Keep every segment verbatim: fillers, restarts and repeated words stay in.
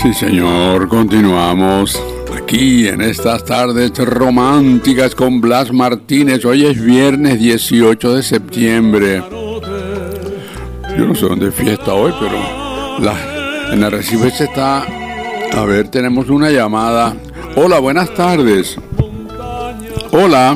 Sí, señor, continuamos aquí en estas tardes románticas con Blas Martínez. Hoy es viernes dieciocho de septiembre. Yo no sé dónde es fiesta hoy, pero la, en Arrecife se está... A ver, tenemos una llamada. Hola, buenas tardes. Hola.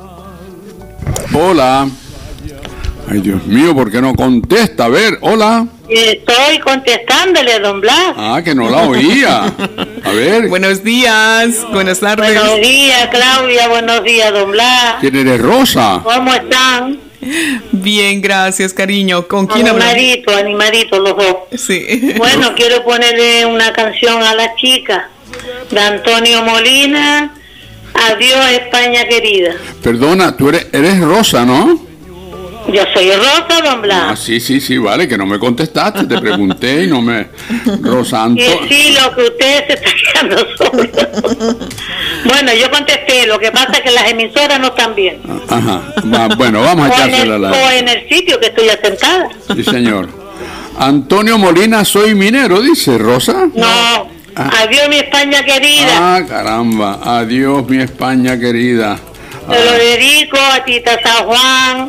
Hola. Ay, Dios mío, ¿por qué no contesta? A ver, hola. Estoy contestándole a don Blas. Ah, que no la oía. A ver. Buenos días, buenas tardes. Buenos días, Claudia, buenos días, don Blas. ¿Quién eres, Rosa? ¿Cómo están? Bien, gracias, cariño. ¿Con quién hablamos? Animadito, animadito los dos. Sí. Bueno, quiero ponerle una canción a las chicas de Antonio Molina. Adiós, España querida. Perdona, tú eres, eres Rosa, ¿no? Yo soy Rosa, don Blas. Ah, sí, sí, sí, vale, que no me contestaste, te pregunté y no me... Rosa Y Antonio... sí, lo que usted se está quedando solo. Bueno, yo contesté, lo que pasa es que las emisoras no están bien. Ajá, va, bueno, vamos a O en, echársela el, a o la... en el sitio que estoy asentada. Sí, señor. Antonio Molina, soy minero, dice Rosa. No, Ah. adiós mi España querida. Ah, caramba, adiós mi España querida. Te lo dedico a Tita San Juan,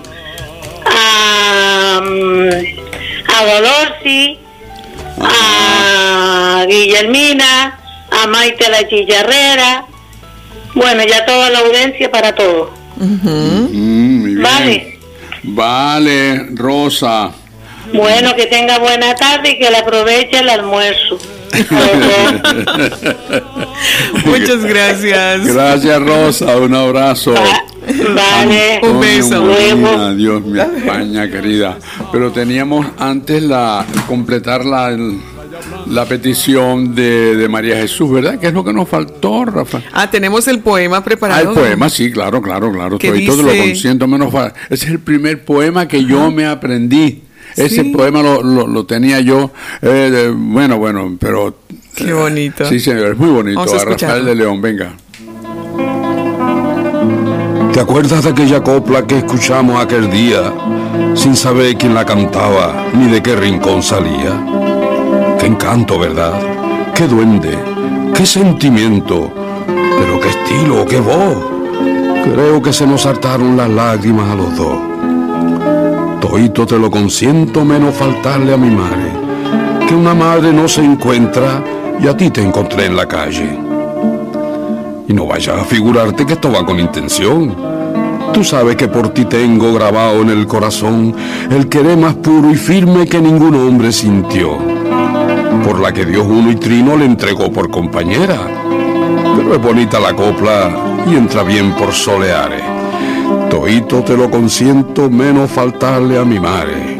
a, a Dolorsi, a Guillermina, a Maite la Chicharrera. Bueno, ya toda la audiencia para todos. Uh-huh. Mm, muy bien. Vale. Vale, Rosa. Bueno, que tenga buena tarde y que le aproveche el almuerzo. Muchas gracias. Gracias, Rosa, un abrazo. Va- vale. Un beso. Luego. Adiós, mi España querida. Pero teníamos antes la completar la, el- la petición de, de María Jesús, ¿verdad? ¿Qué es lo que nos faltó, Rafa? Ah, tenemos el poema Ah, preparado. el poema, sí, claro, claro, claro. ¿Qué Todito te lo dice? consiento menos. fa- Ese es el primer poema que yo me aprendí. Ese Sí. poema lo, lo, lo tenía yo. eh, de- bueno, bueno, pero. Qué bonito. Eh, sí, señor, es muy bonito. Vamos a A Rafael escucharlo. de León, venga. ¿Te acuerdas de aquella copla que escuchamos aquel día, sin saber quién la cantaba ni de qué rincón salía? Qué encanto, ¿verdad? Qué duende, qué sentimiento, pero qué estilo, qué voz. Creo que se nos saltaron las lágrimas a los dos. Todito te lo consiento menos faltarle a mi madre, que una madre no se encuentra y a ti te encontré en la calle. Y no vayas a figurarte que esto va con intención. Tú sabes que por ti tengo grabado en el corazón el querer más puro y firme que ningún hombre sintió, por la que Dios uno y trino le entregó por compañera. Pero es bonita la copla y entra bien por soleares. Todito te lo consiento menos faltarle a mi madre.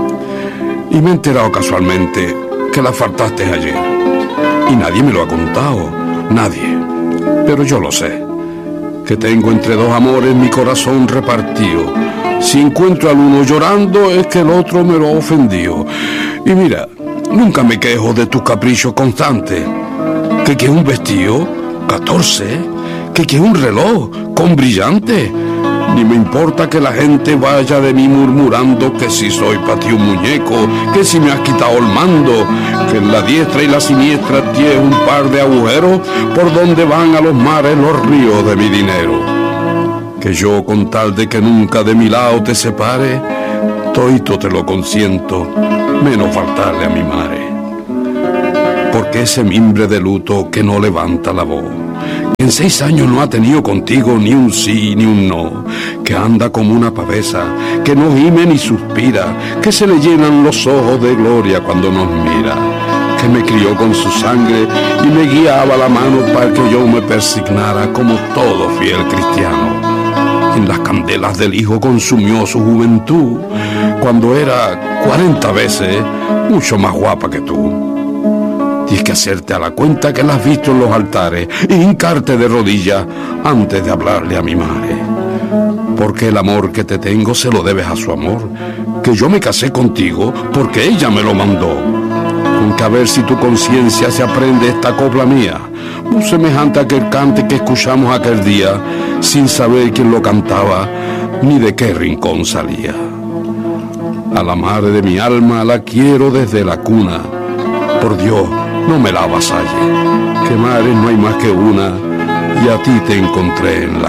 Y me he enterado casualmente que la faltaste ayer. Y nadie me lo ha contado, nadie. Pero yo lo sé, que tengo entre dos amores mi corazón repartido. Si encuentro al uno llorando es que el otro me lo ha ofendido. Y mira, nunca me quejo de tus caprichos constantes. Que que un vestido, catorce, que que un reloj con brillante. Ni me importa que la gente vaya de mí murmurando que si soy pa' ti un muñeco, que si me has quitado el mando, que en la diestra y la siniestra tienes un par de agujeros por donde van a los mares los ríos de mi dinero. Que yo con tal de que nunca de mi lado te separe, todito te lo consiento, menos faltarle a mi madre. Porque ese mimbre de luto que no levanta la voz, que en seis años no ha tenido contigo ni un sí ni un no, que anda como una pavesa, que no gime ni suspira, que se le llenan los ojos de gloria cuando nos mira, que me crió con su sangre y me guiaba la mano para que yo me persignara como todo fiel cristiano. Y en las candelas del Hijo consumió su juventud, cuando era cuarenta veces mucho más guapa que tú. Tienes que hacerte a la cuenta que la has visto en los altares y hincarte de rodillas antes de hablarle a mi madre. Porque el amor que te tengo se lo debes a su amor, que yo me casé contigo porque ella me lo mandó. Con que a ver si tu conciencia se aprende esta copla mía, muy semejante a aquel cante que escuchamos aquel día, sin saber quién lo cantaba ni de qué rincón salía. A la madre de mi alma la quiero desde la cuna. Por Dios, no me la avasalle, que mares no hay más que una, y a ti te encontré en la